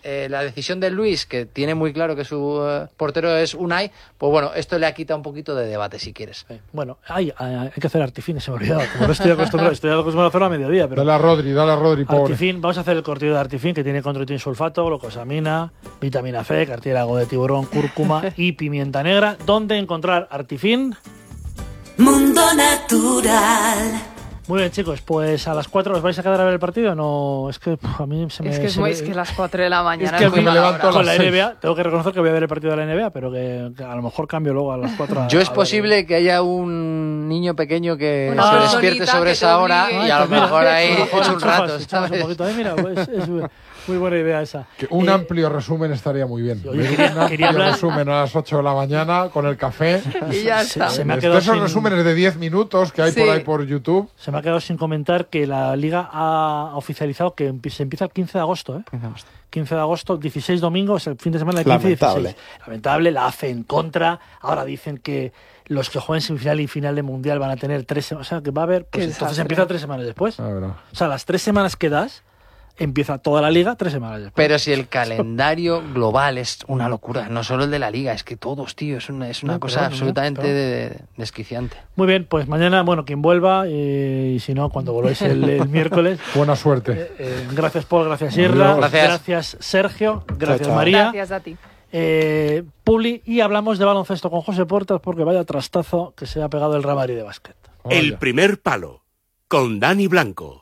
la decisión de Luis, que tiene muy claro que su portero es Unai, pues bueno, esto le ha quitado un poquito de debate, si quieres. Bueno, hay que hacer Artifin, se me ha olvidado. Como no estoy acostumbrado a hacerlo a mediodía. Pero dale a Rodri, pobre. Artifin, vamos a hacer el cortillo de Artifin, que tiene controitin sulfato, glucosamina, vitamina C, cartílago de tiburón, cúrcuma y pimienta negra. ¿Dónde encontrar Artifin? Mundo Natural. Muy bien, chicos, pues a las 4 ¿os vais a quedar a ver el partido? No, es que a mí se me... Es que las 4 de la mañana es que muy me levanto con la 6. NBA, tengo que reconocer que voy a ver el partido de la NBA, pero que a lo mejor cambio luego a las 4. Yo es posible que haya un niño pequeño que Una se despierte personita sobre que esa hora te obligue. y a lo mejor ahí echa un rato, echamos un poquito. Mira, pues es muy buena idea esa. Que un amplio resumen estaría muy bien. Yo Un quería amplio hablar... resumen a las 8 de la mañana con el café. Y ya está. Se me ha quedado Esos sin... resúmenes de 10 minutos que hay Sí. por ahí por YouTube. Se me ha quedado sin comentar que la Liga ha oficializado que se empieza el 15 de agosto, ¿eh? 15 de agosto, 16 domingos, el fin de semana del 15 y 16. Lamentable, la AFE en contra. Ahora dicen que los que jueguen semifinal y final de Mundial van a tener 3 semanas. O sea, que va a haber... Pues entonces desastre. empieza 3 semanas después. O sea, las 3 semanas que das, empieza toda la Liga 3 semanas después. Pero si el calendario global es una locura, no solo el de la Liga, es que todos, tío, es una cosa absolutamente desquiciante. Muy bien, pues mañana, bueno, quien vuelva, y si no, cuando volváis el miércoles. Buena suerte. Gracias, Paul, gracias, Sierra. Gracias, Sergio. Gracias, Chao, chao. María. Gracias a ti. Publi, y hablamos de baloncesto con José Portas, porque vaya trastazo que se ha pegado el Real Madrid de básquet. El primer palo, con Dani Blanco.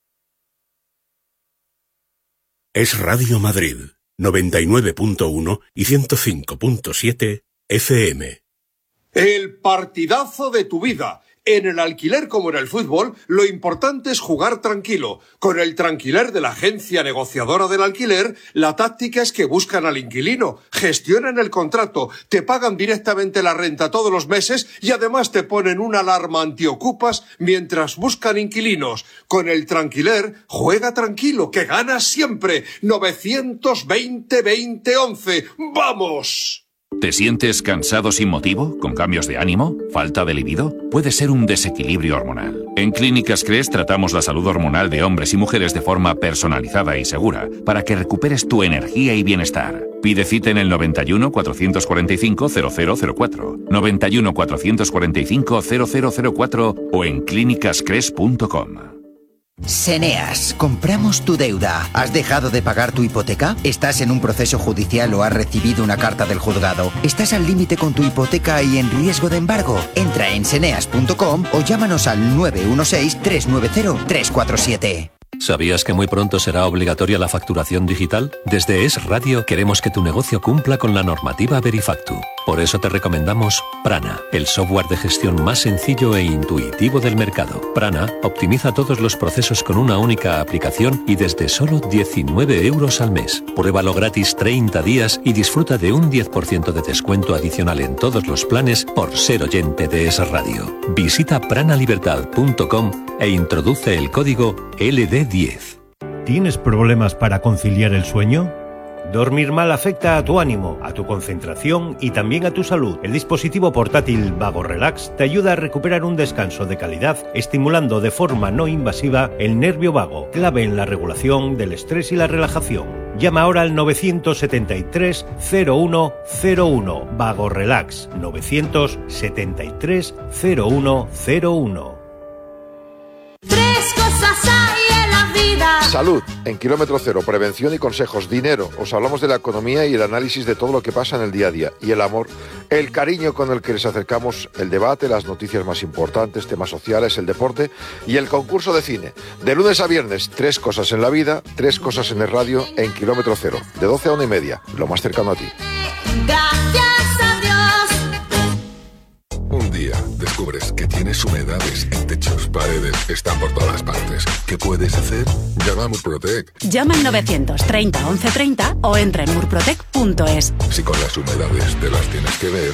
Es Radio Madrid, 99.1 y 105.7 FM. El partidazo de tu vida. En el alquiler como en el fútbol, lo importante es jugar tranquilo. Con el Tranquiler de la agencia negociadora del alquiler, la táctica es que buscan al inquilino, gestionan el contrato, te pagan directamente la renta todos los meses y además te ponen una alarma antiocupas mientras buscan inquilinos. Con el Tranquiler, juega tranquilo, que ganas siempre. 920-2011. ¡Vamos! ¿Te sientes cansado sin motivo? ¿Con cambios de ánimo? ¿Falta de libido? Puede ser un desequilibrio hormonal. En Clínicas Cres tratamos la salud hormonal de hombres y mujeres de forma personalizada y segura para que recuperes tu energía y bienestar. Pide cita en el 91 445 0004, 91 445 0004 o en clínicascres.com. Seneas, compramos tu deuda. ¿Has dejado de pagar tu hipoteca? ¿Estás en un proceso judicial o has recibido una carta del juzgado? ¿Estás al límite con tu hipoteca y en riesgo de embargo? Entra en seneas.com o llámanos al 916-390-347. ¿Sabías que muy pronto será obligatoria la facturación digital? Desde Es Radio queremos que tu negocio cumpla con la normativa Verifactu. Por eso te recomendamos Prana, el software de gestión más sencillo e intuitivo del mercado. Prana optimiza todos los procesos con una única aplicación y desde solo 19 euros al mes. Pruébalo gratis 30 días y disfruta de un 10% de descuento adicional en todos los planes por ser oyente de Es Radio. Visita pranalibertad.com e introduce el código LD10. ¿Tienes problemas para conciliar el sueño? Dormir mal afecta a tu ánimo, a tu concentración y también a tu salud. El dispositivo portátil Vago Relax te ayuda a recuperar un descanso de calidad, estimulando de forma no invasiva el nervio vago, clave en la regulación del estrés y la relajación. Llama ahora al 973 0101. Vago Relax 973 0101. Tres cosas hay en la vida. Salud, en Kilómetro Cero, prevención y consejos. Dinero, os hablamos de la economía y el análisis de todo lo que pasa en el día a día. Y el amor, el cariño con el que les acercamos el debate, las noticias más importantes, temas sociales, el deporte y el concurso de cine. De lunes a viernes, 3 cosas en la vida, 3 cosas en el radio, en Kilómetro Cero, de 12 a 1:30, lo más cercano a ti. Gracias a Dios. Un día descubres que tienes humedades en techos, paredes, están por todas partes. ¿Qué puedes hacer? Llama a Murprotec. Llama al 930 1130 o entra en murprotec.es. Si con las humedades te las tienes que ver.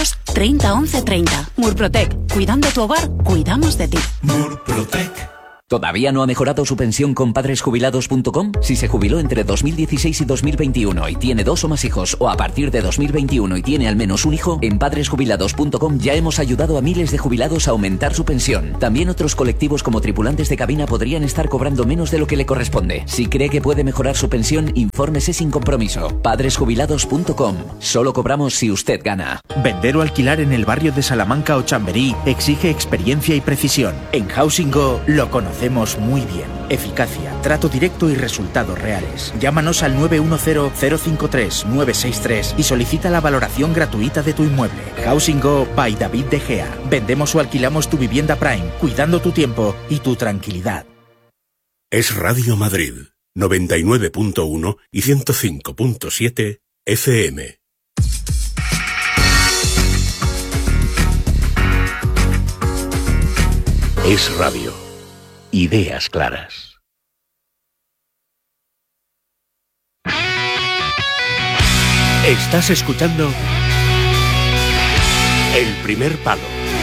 930 1130. Murprotec. Cuidando tu hogar, cuidamos de ti. Murprotec. ¿Todavía no ha mejorado su pensión con padresjubilados.com? Si se jubiló entre 2016 y 2021 y tiene 2 o más hijos, o a partir de 2021 y tiene al menos un hijo, en padresjubilados.com ya hemos ayudado a miles de jubilados a aumentar su pensión. También otros colectivos como tripulantes de cabina podrían estar cobrando menos de lo que le corresponde. Si cree que puede mejorar su pensión, infórmese sin compromiso. Padresjubilados.com. Solo cobramos si usted gana. Vender o alquilar en el barrio de Salamanca o Chamberí exige experiencia y precisión. En Housing Go lo conocemos muy bien. Eficacia, trato directo y resultados reales. Llámanos al 910-053-963 y solicita la valoración gratuita de tu inmueble. Housing Go by David De Gea. Vendemos o alquilamos tu vivienda Prime, cuidando tu tiempo y tu tranquilidad. Es Radio Madrid, 99.1 y 105.7 FM. Es Radio. Ideas claras. Estás escuchando El Primer Palo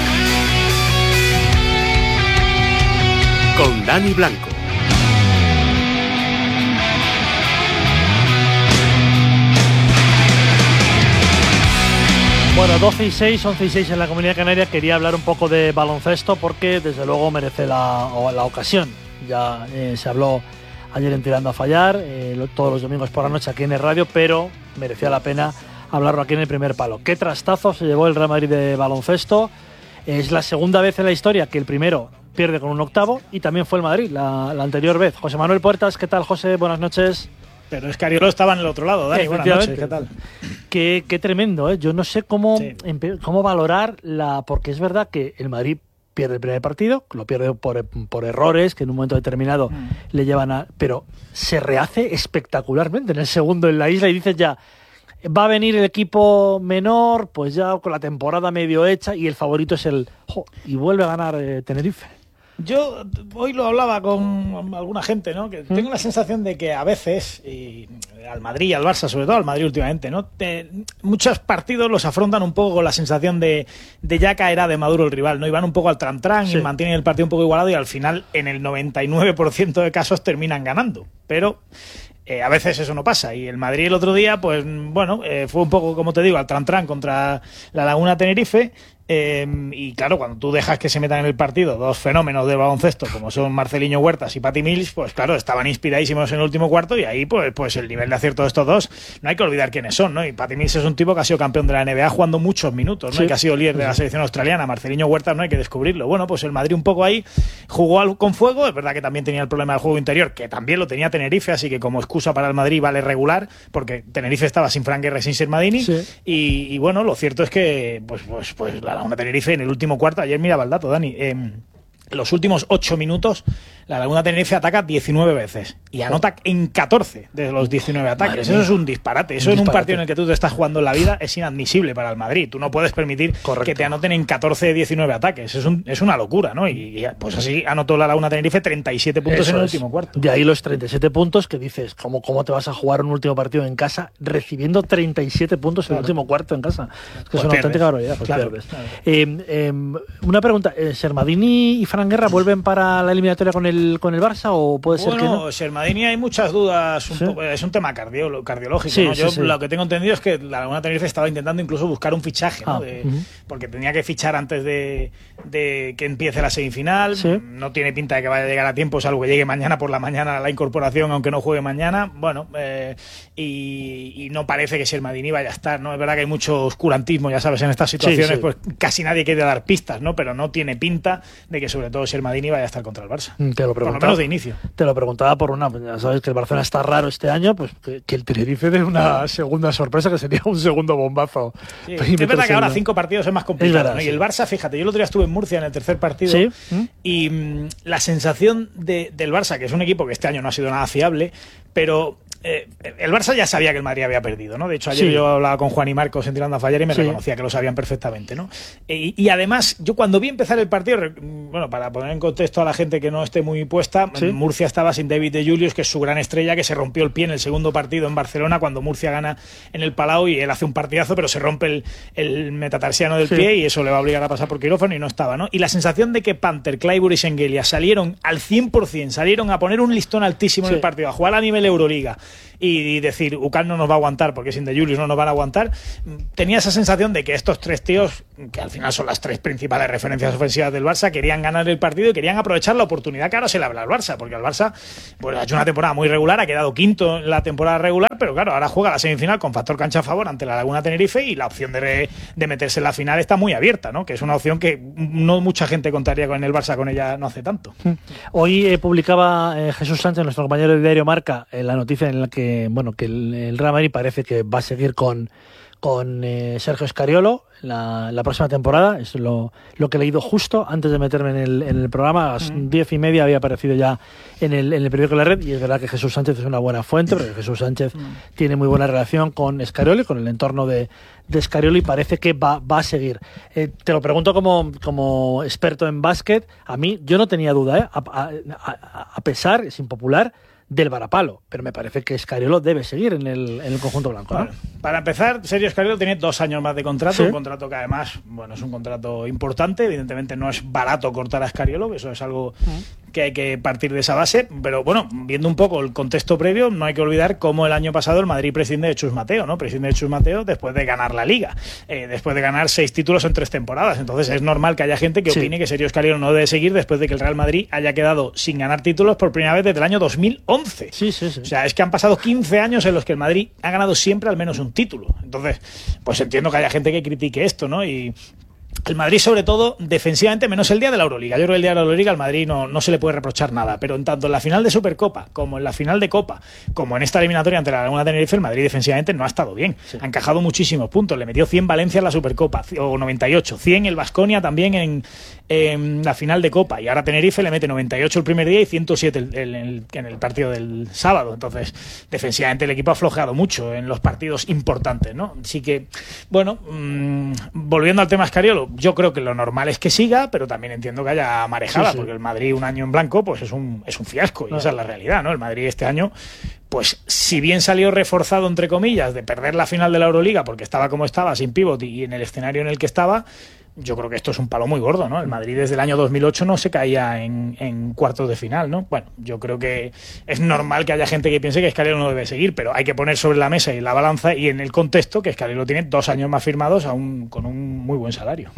con Dani Blanco. Bueno, 12 y 6, 11 y 6 en la Comunidad Canaria. Quería hablar un poco de baloncesto porque desde luego merece la ocasión. Ya se habló ayer en Tirando a Fallar, todos los domingos por la noche aquí en el radio, pero merecía la pena hablarlo aquí en El Primer Palo. ¿Qué trastazo se llevó el Real Madrid de baloncesto? Es la segunda vez en la historia que el primero pierde con un octavo y también fue el Madrid la anterior vez. José Manuel Puertas, ¿qué tal, José? Buenas noches. Pero es que Ariolo estaba en el otro lado, Dani. Buenas noches, ¿qué tal? Qué tremendo, ¿eh? Yo no sé cómo valorar porque es verdad que el Madrid pierde el primer partido, lo pierde por errores que en un momento determinado le llevan pero se rehace espectacularmente en el segundo en la isla y dices ya, va a venir el equipo menor, pues ya con la temporada medio hecha y el favorito es y vuelve a ganar Tenerife. Yo hoy lo hablaba con alguna gente, ¿no? Que tengo la sensación de que a veces, y al Madrid y al Barça, sobre todo al Madrid últimamente, ¿no? Muchos partidos los afrontan un poco con la sensación de ya caerá de maduro el rival, ¿no? Y van un poco al tran-tran y mantienen el partido un poco igualado y al final, en el 99% de casos, terminan ganando. Pero a veces eso no pasa. Y el Madrid el otro día, pues bueno, fue un poco, como te digo, al tran-tran contra la Laguna Tenerife. Y claro, cuando tú dejas que se metan en el partido dos fenómenos de baloncesto como son Marceliño Huertas y Patty Mills, pues claro, estaban inspiradísimos en el último cuarto y ahí pues el nivel de acierto de estos dos no hay que olvidar quiénes son, ¿no? Y Patty Mills es un tipo que ha sido campeón de la NBA jugando muchos minutos, ¿no? Y que ha sido líder de la selección australiana. Marceliño Huertas no hay que descubrirlo. Bueno, pues el Madrid un poco ahí jugó con fuego. Es verdad que también tenía el problema del juego interior, que también lo tenía Tenerife, así que como excusa para el Madrid vale regular, porque Tenerife estaba sin Frank Guerre, sin Sermadini. Y bueno, lo cierto es que pues la Laguna Tenerife en el último cuarto, ayer miraba el dato, Dani, los últimos 8 minutos la Laguna Tenerife ataca 19 veces y anota en 14 de los 19 ataques. Eso es un disparate. Eso en un partido en el que tú te estás jugando en la vida es inadmisible para el Madrid. Tú no puedes permitir que te anoten en 14 de 19 ataques. Es una locura, ¿no? Y pues así anotó la Laguna Tenerife 37 puntos en el último cuarto. De ahí los 37 puntos que dices, ¿cómo te vas a jugar un último partido en casa recibiendo 37 puntos en el último cuarto en casa? Es que es una auténtica barbaridad. Una pregunta, ¿Sermadini y Fran Guerra vuelven para la eliminatoria con el Barça o puede ser que no? Bueno, Sermadini hay muchas dudas, es un tema cardiológico, ¿no? Yo lo que tengo entendido es que la Laguna Tenerife estaba intentando incluso buscar un fichaje, ¿no? Porque tenía que fichar antes de que empiece la semifinal. No tiene pinta de que vaya a llegar a tiempo, salvo que llegue mañana por la mañana la incorporación, aunque no juegue mañana. Bueno, y no parece que Sermadini vaya a estar, ¿no? Es verdad que hay mucho oscurantismo, ya sabes, en estas situaciones, pues casi nadie quiere dar pistas, ¿no? Pero no tiene pinta de que sobre todo Sermadini vaya a estar contra el Barça. Por lo menos de inicio. Te lo preguntaba por ya sabes que el Barcelona está raro este año, pues que el Tenerife dé una segunda sorpresa, que sería un segundo bombazo. Es verdad que ahora 5 partidos es más complicado, ¿no? Y el Barça, fíjate, yo el otro día estuve en Murcia en el tercer partido y la sensación del Barça, que es un equipo que este año no ha sido nada fiable, pero el Barça ya sabía que el Madrid había perdido, ¿no? De hecho, ayer yo hablaba con Juan y Marcos en Tirando a Fallar y me reconocía que lo sabían perfectamente, ¿no? Y además, yo cuando vi empezar el partido, bueno, para poner en contexto a la gente que no esté muy puesta, Murcia estaba sin David de Julius, que es su gran estrella, que se rompió el pie en el segundo partido en Barcelona, cuando Murcia gana en el Palau y él hace un partidazo, pero se rompe el metatarsiano del pie y eso le va a obligar a pasar por quirófano y no estaba, ¿no? Y la sensación de que Panther, Clayburgh y Schengelia salieron al 100%, salieron a poner un listón altísimo en el partido, a jugar a nivel Euroliga y decir, UCAN no nos va a aguantar porque sin de Julius no nos van a aguantar, tenía esa sensación de que estos tres tíos, que al final son las tres principales referencias ofensivas del Barça, querían ganar el partido y querían aprovechar la oportunidad que ahora se le habla al Barça, porque el Barça ha hecho una temporada muy regular, ha quedado quinto en la temporada regular, pero claro, ahora juega la semifinal con factor cancha a favor ante la Laguna Tenerife y la opción de meterse en la final está muy abierta, ¿no? Que es una opción que no mucha gente contaría con el Barça con ella no hace tanto. Hoy publicaba Jesús Sánchez, nuestro compañero del diario Marca, la noticia en la que el Real Madrid parece que va a seguir con Sergio Scariolo la próxima temporada. Es lo que he leído justo antes de meterme en el programa. A las 10:30 había aparecido ya en el periódico La Red, y es verdad que Jesús Sánchez es una buena fuente, porque Jesús Sánchez tiene muy buena relación con Scariolo y con el entorno de Scariolo, y parece que va a seguir. Te lo pregunto como experto en básquet. A mí, yo no tenía duda, a pesar, es impopular, del varapalo, pero me parece que Scariolo debe seguir en el conjunto blanco, ¿no? Bueno, para empezar, Sergio Scariolo tiene 2 años más de contrato, un contrato que además, es un contrato importante, evidentemente no es barato cortar a Scariolo, eso es algo que hay que partir de esa base, pero bueno, viendo un poco el contexto previo, no hay que olvidar cómo el año pasado el Madrid prescinde de Chus Mateo, ¿no? Prescinde de Chus Mateo después de ganar la Liga, después de ganar 6 títulos en 3 temporadas, entonces es normal que haya gente que opine que Sergio Scariolo no debe seguir después de que el Real Madrid haya quedado sin ganar títulos por primera vez desde el año 2011. Sí. O sea, es que han pasado 15 años en los que el Madrid ha ganado siempre al menos un título. Entonces, pues entiendo que haya gente que critique esto, ¿no? Y el Madrid, sobre todo, defensivamente, menos el día de la Euroliga. Yo creo que el día de la Euroliga al Madrid no se le puede reprochar nada, pero en tanto en la final de Supercopa, como en la final de Copa, como en esta eliminatoria ante la Laguna Tenerife, el Madrid defensivamente no ha estado bien. Ha encajado muchísimos puntos. Le metió 100 Valencia en la Supercopa, o 98, 100 el Baskonia también en la final de Copa, y ahora Tenerife le mete 98 el primer día y 107 en el partido del sábado. Entonces, defensivamente el equipo ha flojeado mucho en los partidos importantes, ¿no? Así que, bueno, volviendo al tema Scariolo, yo creo que lo normal es que siga, pero también entiendo que haya marejada, porque el Madrid un año en blanco pues es un fiasco, y esa es la realidad, ¿no? El Madrid este año, pues si bien salió reforzado, entre comillas, de perder la final de la Euroliga porque estaba como estaba, sin pívot y en el escenario en el que estaba, yo creo que esto es un palo muy gordo, ¿no? El Madrid desde el año 2008 no se caía en cuartos de final, ¿no? Bueno, yo creo que es normal que haya gente que piense que Scariolo no debe seguir, pero hay que poner sobre la mesa y la balanza y en el contexto que Scariolo tiene 2 años más firmados con un muy buen salario.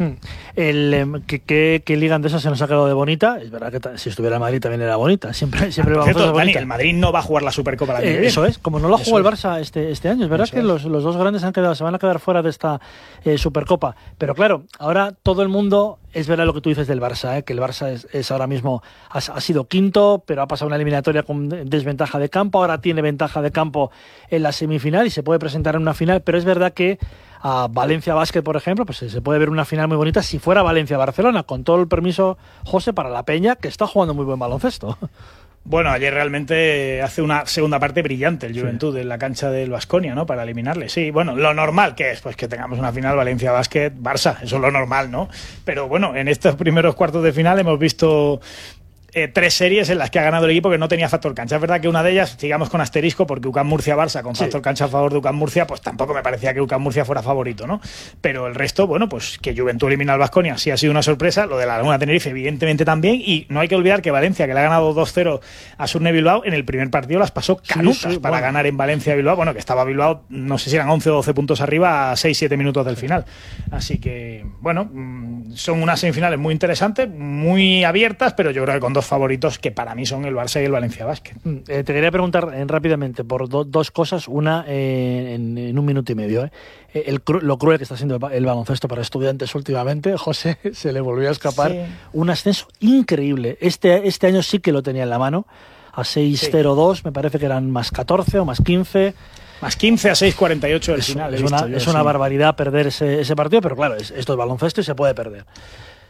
¿Qué liga andesa se nos ha quedado de bonita? Es verdad que si estuviera el Madrid también era bonita. Siempre vamos a ser bonita. El Madrid no va a jugar la Supercopa la que viene. Eso es, como no lo jugó el Barça este año. Es verdad que los dos grandes se van a quedar fuera de esta Supercopa. Pero claro, ahora todo el mundo, es verdad lo que tú dices del Barça, que el Barça es ahora mismo ha sido quinto, pero ha pasado una eliminatoria con desventaja de campo, ahora tiene ventaja de campo en la semifinal y se puede presentar en una final, pero es verdad que a Valencia Basket, por ejemplo, pues se puede ver una final muy bonita si fuera Valencia-Barcelona, con todo el permiso, José, para la Peña, que está jugando muy buen baloncesto. Bueno, ayer realmente hace una segunda parte brillante el Juventud en la cancha del Baskonia, ¿no? Para eliminarle. Sí, bueno, lo normal que es, pues que tengamos una final Valencia Basket Barça, eso es lo normal, ¿no? Pero bueno, en estos primeros cuartos de final hemos visto 3 series en las que ha ganado el equipo que no tenía factor cancha. Es verdad que una de ellas, sigamos con asterisco, porque UCAM Murcia-Barça con factor cancha a favor de UCAM Murcia, pues tampoco me parecía que UCAM Murcia fuera favorito, ¿no? Pero el resto, bueno, pues que Juventud elimina al Baskonia sí ha sido una sorpresa, lo de la Laguna Tenerife evidentemente también, y no hay que olvidar que Valencia, que le ha ganado 2-0 a Surne Bilbao, en el primer partido las pasó canutas para ganar en Valencia-Bilbao, bueno, que estaba Bilbao, no sé si eran 11 o 12 puntos arriba a 6-7 minutos del final. Así que, bueno, son unas semifinales muy interesantes, muy abiertas, pero yo creo que con 2 favoritos que para mí son el Barça y el Valencia Basket. Te quería preguntar rápidamente por 2 cosas. Una, en 1 minuto y medio. Lo cruel que está siendo el baloncesto para Estudiantes últimamente. José, se le volvió a escapar. Un ascenso increíble. Este año sí que lo tenía en la mano. A 6-0-2, me parece que eran más 14 o más 15. Más 15 a 6-48 del final. Es una barbaridad perder ese partido, pero claro, esto es baloncesto y se puede perder.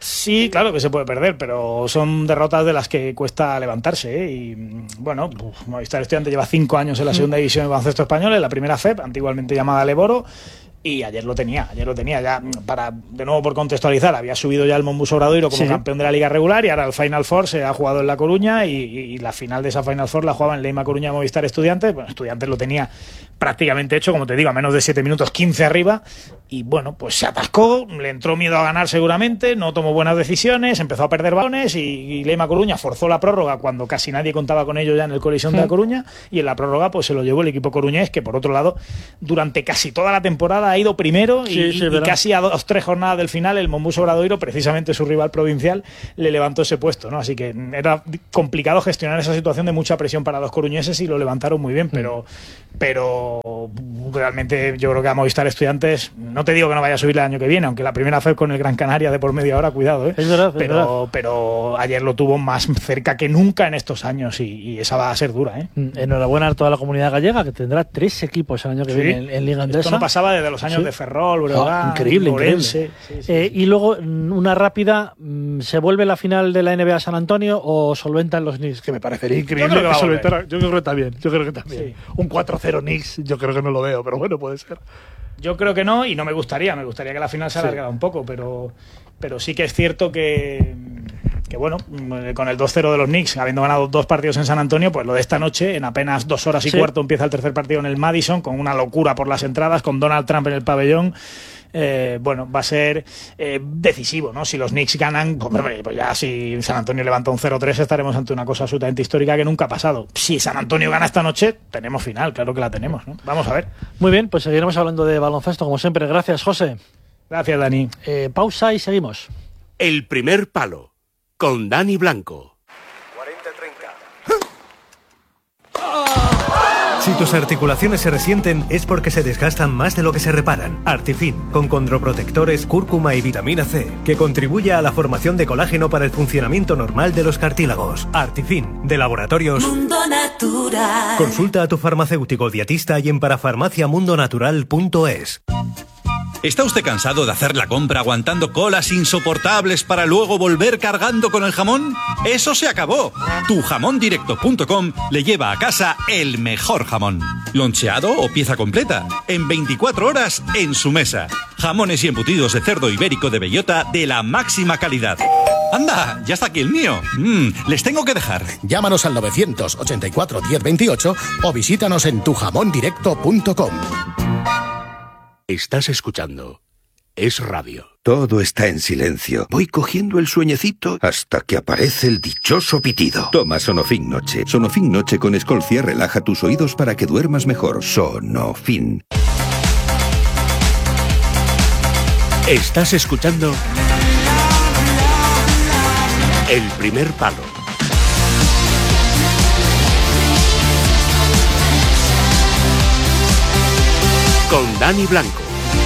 Sí, claro que se puede perder, pero son derrotas de las que cuesta levantarse, ¿eh? Y bueno, Movistar Estudiantes lleva 5 años en la segunda división de baloncesto español, en la primera FEP, antiguamente llamada Leboro. Y ayer lo tenía ya, de nuevo por contextualizar, había subido ya el Monbus Obradoiro como campeón de la Liga regular y ahora el Final Four se ha jugado en La Coruña y la final de esa Final Four la jugaba en Leima Coruña Movistar Estudiantes. Bueno, Estudiantes lo tenía prácticamente hecho, como te digo, a menos de 7 minutos, 15 arriba, y bueno, pues se atascó, le entró miedo a ganar seguramente, no tomó buenas decisiones, empezó a perder balones y Leima Coruña forzó la prórroga cuando casi nadie contaba con ello ya en el Coliseum de La Coruña, y en la prórroga pues se lo llevó el equipo coruñés, que por otro lado, durante casi toda la temporada ha ido primero y casi a 2-3 jornadas del final el Monbus Obradoiro, precisamente su rival provincial, le levantó ese puesto, ¿no? Así que era complicado gestionar esa situación de mucha presión para los coruñeses y lo levantaron muy bien, pero realmente yo creo que a Movistar Estudiantes, no te digo que no vaya a subir el año que viene, aunque la primera FEP con el Gran Canaria de por media hora, cuidado, ¿eh? Es verdad, pero ayer lo tuvo más cerca que nunca en estos años y esa va a ser dura, ¿eh? Enhorabuena a toda la comunidad gallega, que tendrá 3 equipos el año que viene en Liga Endesa. Esto no pasaba desde los años de Ferrol, increíble. Y luego, una rápida, ¿se vuelve la final de la NBA San Antonio o solventan los Knicks? Que me parecería increíble que solventara. Yo creo que también. Sí. Un 4-0 Knicks, yo creo que no lo veo, pero bueno, puede ser. Yo creo que no, y no me gustaría que la final se alargara un poco, pero sí que es cierto que bueno, con el 2-0 de los Knicks, habiendo ganado 2 partidos en San Antonio, pues lo de esta noche, en apenas 2 horas y cuarto empieza el tercer partido en el Madison, con una locura por las entradas, con Donald Trump en el pabellón. Bueno, va a ser decisivo, ¿no? Si los Knicks ganan, pues ya si San Antonio levanta un 0-3 estaremos ante una cosa absolutamente histórica que nunca ha pasado. Si San Antonio gana esta noche, tenemos final, claro que la tenemos, ¿no? Vamos a ver. Muy bien, pues seguiremos hablando de baloncesto como siempre. Gracias, José. Gracias, Dani. Pausa y seguimos. El primer palo, con Dani Blanco. Si tus articulaciones se resienten es porque se desgastan más de lo que se reparan. Artifin, con condroprotectores, cúrcuma y vitamina C, que contribuye a la formación de colágeno para el funcionamiento normal de los cartílagos. Artifin, de Laboratorios Mundo Natural. Consulta a tu farmacéutico dietista y en parafarmaciamundonatural.es. ¿Está usted cansado de hacer la compra aguantando colas insoportables para luego volver cargando con el jamón? ¡Eso se acabó! Tujamondirecto.com le lleva a casa el mejor jamón. Loncheado o pieza completa. En 24 horas en su mesa. Jamones y embutidos de cerdo ibérico de bellota de la máxima calidad. ¡Anda! ¡Ya está aquí el mío! Les tengo que dejar. Llámanos al 984 1028 o visítanos en tujamondirecto.com. Estás escuchando Es Radio. Todo está en silencio. Voy cogiendo el sueñecito hasta que aparece el dichoso pitido. Toma Sonofin Noche. Sonofin Noche con Escolcia relaja tus oídos para que duermas mejor. Sonofin. Estás escuchando El primer palo. Con Dani Blanco.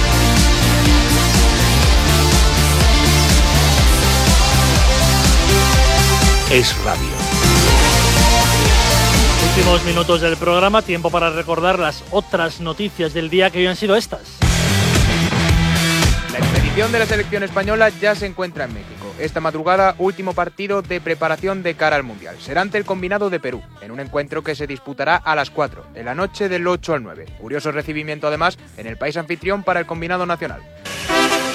Es Radio. Últimos minutos del programa, tiempo para recordar las otras noticias del día que hoy han sido estas. La expedición de la selección española ya se encuentra en México. Esta madrugada, último partido de preparación de cara al Mundial. Será ante el combinado de Perú, en un encuentro que se disputará a las 4 de la noche del 8 al 9. Curioso recibimiento además en el país anfitrión para el combinado nacional.